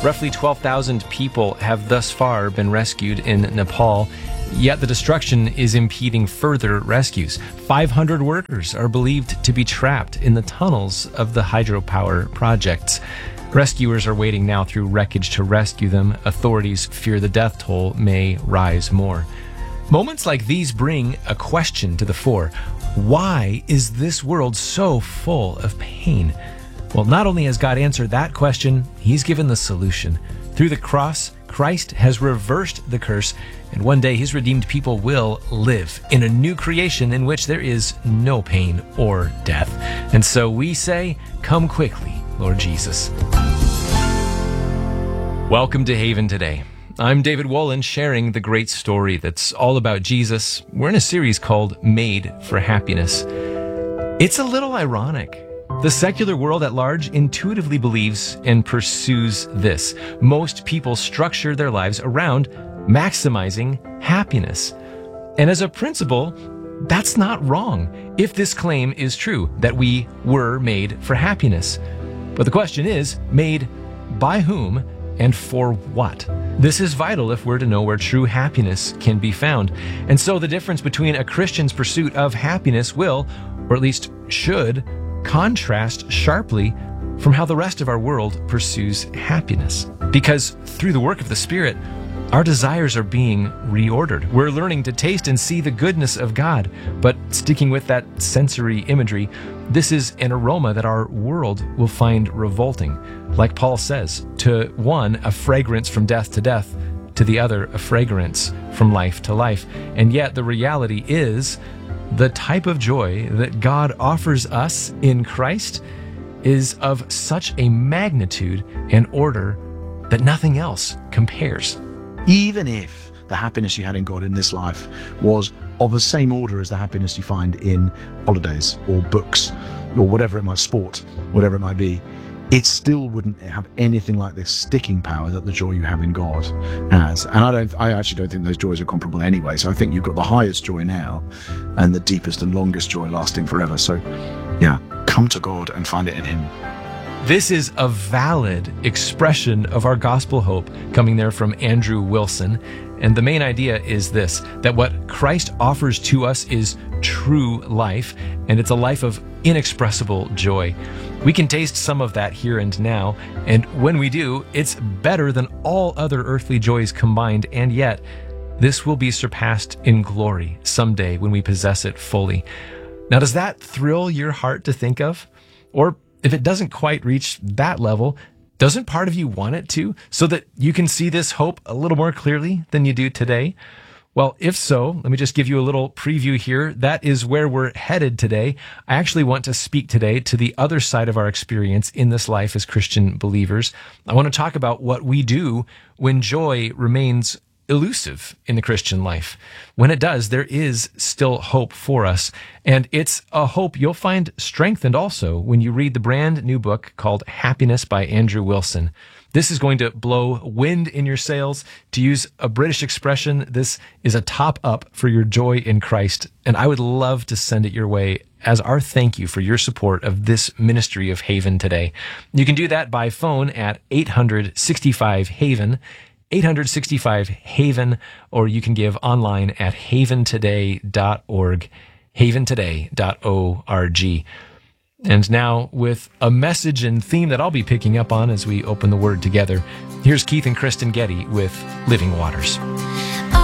Roughly 12,000 people have thus far been rescued in Nepal, yet the destruction is impeding further rescues. 500 workers are believed to be trapped in the tunnels of the hydropower projects. Rescuers are waiting now through wreckage to rescue them. Authorities fear the death toll may rise more. Moments like these bring a question to the fore. Why is this world so full of pain? Well, not only has God answered that question, He's given the solution. Through the cross, Christ has reversed the curse, and one day His redeemed people will live in a new creation in which there is no pain or death. And so we say, come quickly, Lord Jesus. Welcome to Haven Today. I'm David Wolin, sharing the great story that's all about Jesus. We're in a series called Made for Happiness. It's a little ironic. The secular world at large intuitively believes and pursues this. Most people structure their lives around maximizing happiness. And as a principle, that's not wrong if this claim is true, that we were made for happiness. But the question is, made by whom and for what? This is vital if we're to know where true happiness can be found. And so the difference between a Christian's pursuit of happiness will, or at least should, contrast sharply from how the rest of our world pursues happiness. Because through the work of the Spirit, our desires are being reordered. We're learning to taste and see the goodness of God. But sticking with that sensory imagery, this is an aroma that our world will find revolting. Like Paul says, to one, a fragrance from death to death, to the other, a fragrance from life to life. And yet the reality is, the type of joy that God offers us in Christ is of such a magnitude and order that nothing else compares. Even if the happiness you had in God in this life was of the same order as the happiness you find in holidays or books or whatever it might, sport, whatever it might be, it still wouldn't have anything like this sticking power that the joy you have in God has. And I actually don't think those joys are comparable anyway. So I think you've got the highest joy now and the deepest and longest joy lasting forever. So yeah, come to God and find it in Him. This is a valid expression of our gospel hope coming there from Andrew Wilson. And the main idea is this, that what Christ offers to us is true life, and it's a life of inexpressible joy. We can taste some of that here and now, and when we do, it's better than all other earthly joys combined, and yet this will be surpassed in glory someday when we possess it fully. Now, does that thrill your heart to think of? Or if it doesn't quite reach that level, doesn't part of you want it to, so that you can see this hope a little more clearly than you do today? Well, if so, let me just give you a little preview here. That is where we're headed today. I actually want to speak today to the other side of our experience in this life as Christian believers. I want to talk about what we do when joy remains elusive in the Christian life. When it does, there is still hope for us. And it's a hope you'll find strengthened also when you read the brand new book called Happiness by Andrew Wilson. This is going to blow wind in your sails. To use a British expression, this is a top up for your joy in Christ. And I would love to send it your way as our thank you for your support of this ministry of Haven Today. You can do that by phone at 865-HAVEN, 865-HAVEN, or you can give online at haventoday.org, haventoday.org. And now, with a message and theme that I'll be picking up on as we open the Word together, here's Keith and Kristen Getty with Living Waters.